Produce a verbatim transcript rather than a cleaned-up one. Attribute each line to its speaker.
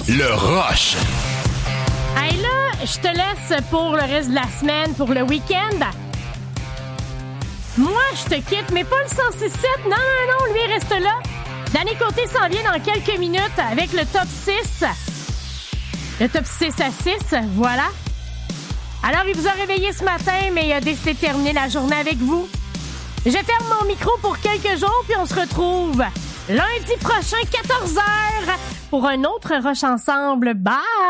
Speaker 1: Le Rush.
Speaker 2: Hey là, je te laisse pour le reste de la semaine, pour le week-end. Moi, je te quitte, mais pas le cent six sept. Non, non, non, lui, reste là. Danny Côté s'en vient dans quelques minutes avec le top six. Le top six à six, voilà. Alors, il vous a réveillé ce matin, mais il a décidé de terminer la journée avec vous. Je ferme mon micro pour quelques jours, puis on se retrouve lundi prochain, quatorze heures, pour un autre Rush Ensemble. Bye!